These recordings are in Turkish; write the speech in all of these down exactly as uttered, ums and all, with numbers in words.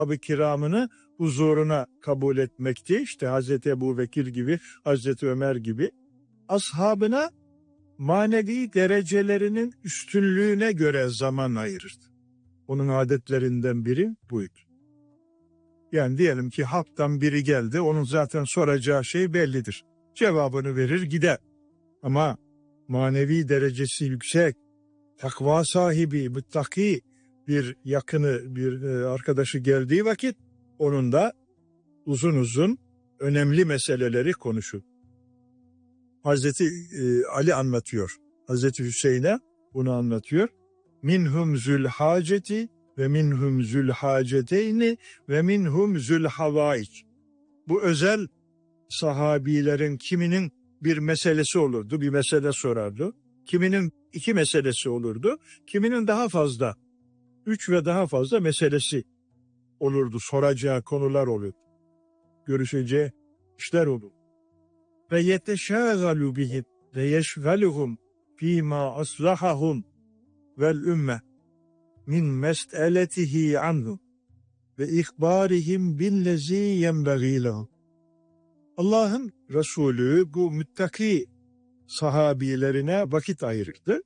ashab-ı kiramını huzuruna kabul etmekti. İşte Hazreti Ebubekir gibi, Hazreti Ömer gibi. Ashabına manevi derecelerinin üstünlüğüne göre zaman ayırırdı. Onun adetlerinden biri buydu. Yani diyelim ki halktan biri geldi, onun zaten soracağı şey bellidir. Cevabını verir gider. Ama manevi derecesi yüksek, takva sahibi, muttaki bir yakını, bir arkadaşı geldiği vakit onun da uzun uzun önemli meseleleri konuşur. Hazreti Ali anlatıyor. Hazreti Hüseyin'e bunu anlatıyor. Minhum zül haceti ve minhum zül haceteyni ve minhum zül havaic. Bu özel sahabilerin kiminin bir meselesi olurdu, bir mesele sorardı. Kiminin iki meselesi olurdu, kiminin daha fazla, üç ve daha fazla meselesi olurdu, soracağı konular olurdu. Görüşeceği işler olur. Ve yeteşâgalu bihim ve yeşgaluhum fîmâ aslahahum vel ümme min mes'eletihi anhu ve ihbarihim billezî yenbegî lehum. Allah'ın Resulü bu müttaki sahabilerine vakit ayırırdı.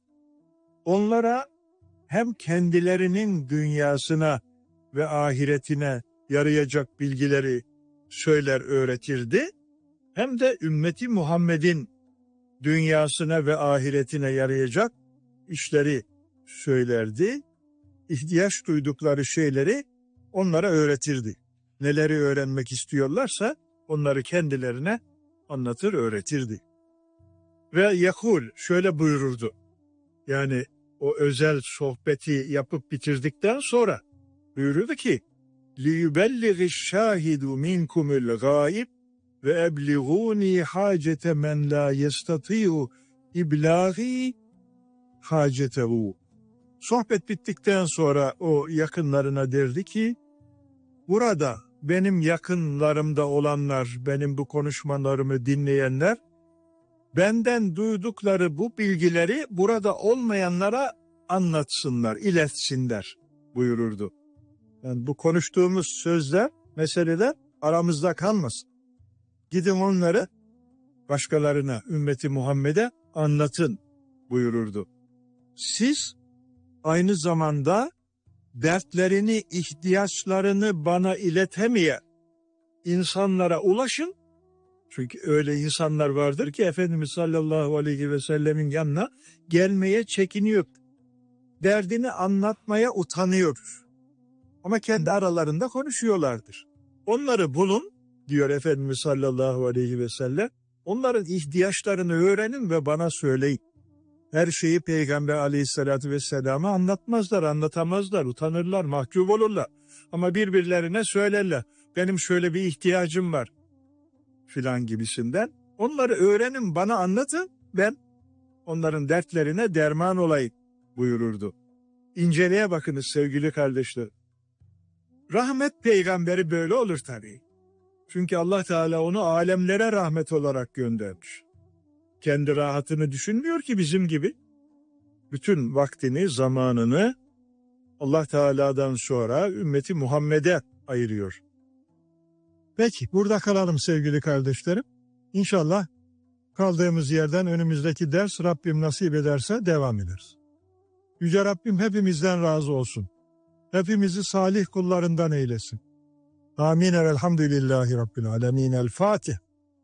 Onlara hem kendilerinin dünyasına ve ahiretine yarayacak bilgileri söyler öğretirdi, hem de ümmeti Muhammed'in dünyasına ve ahiretine yarayacak işleri söylerdi. İhtiyaç duydukları şeyleri onlara öğretirdi. Neleri öğrenmek istiyorlarsa onları kendilerine anlatır, öğretirdi. Ve yakul şöyle buyururdu. Yani o özel sohbeti yapıp bitirdikten sonra buyururdu ki لِيُبَلِّغِ الشَّاهِدُ مِنْكُمُ الْغَائِبِ وَاَبْلِغُونِي حَاجَةَ مَنْ لَا يَسْتَطِيعُ اِبْلَاغِي حَاجَتَهُ. Sohbet bittikten sonra o yakınlarına derdi ki, burada benim yakınlarımda olanlar, benim bu konuşmalarımı dinleyenler, benden duydukları bu bilgileri burada olmayanlara anlatsınlar, iletsinler buyururdu. Yani bu konuştuğumuz sözler, meseleler aramızda kalmasın. Gidin onları başkalarına, ümmeti Muhammed'e anlatın buyururdu. Siz aynı zamanda dertlerini, ihtiyaçlarını bana iletemeyen insanlara ulaşın. Çünkü öyle insanlar vardır ki Efendimiz sallallahu aleyhi ve sellemin yanına gelmeye çekiniyor. Derdini anlatmaya utanıyor. Ama kendi aralarında konuşuyorlardır. Onları bulun diyor Efendimiz sallallahu aleyhi ve sellem. Onların ihtiyaçlarını öğrenin ve bana söyleyin. Her şeyi Peygamber aleyhissalatü vesselama anlatmazlar, anlatamazlar, utanırlar, mahcup olurlar. Ama birbirlerine söylerler. Benim şöyle bir ihtiyacım var filan gibisinden. Onları öğrenin, bana anlatın, ben onların dertlerine derman olayım buyururdu. İnceleye bakınız sevgili kardeşler. Rahmet peygamberi böyle olur tabii. Çünkü Allah Teala onu alemlere rahmet olarak göndermiş. Kendi rahatını düşünmüyor ki bizim gibi. Bütün vaktini, zamanını Allah Teala'dan sonra ümmeti Muhammed'e ayırıyor. Peki burada kalalım sevgili kardeşlerim. İnşallah kaldığımız yerden önümüzdeki ders Rabbim nasip ederse devam ederiz. Yüce Rabbim hepimizden razı olsun. Hepimizi salih kullarından eylesin. Amin. Elhamdülillahi Rabbil alemin. El Fatiha.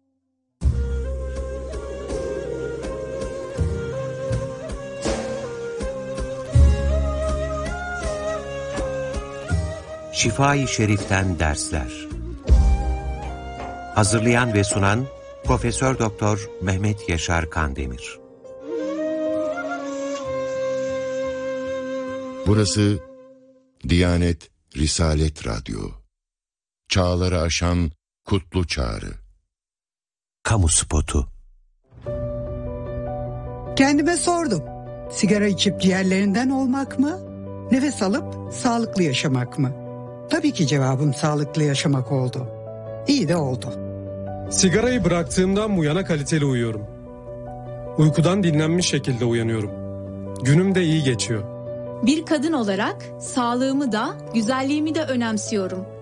Şifa-i Şerif'ten dersler. Hazırlayan ve sunan Profesör Doktor Mehmet Yaşar Kandemir. Burası Diyanet Risalet Radyo. Çağları aşan kutlu çağrı. Kamu spotu. Kendime sordum. Sigara içip ciğerlerinden olmak mı? Nefes alıp sağlıklı yaşamak mı? Tabii ki cevabım sağlıklı yaşamak oldu. İyi de oldu. Sigarayı bıraktığımdan bu yana kaliteli uyuyorum. Uykudan dinlenmiş şekilde uyanıyorum. Günüm de iyi geçiyor. Bir kadın olarak sağlığımı da güzelliğimi de önemsiyorum.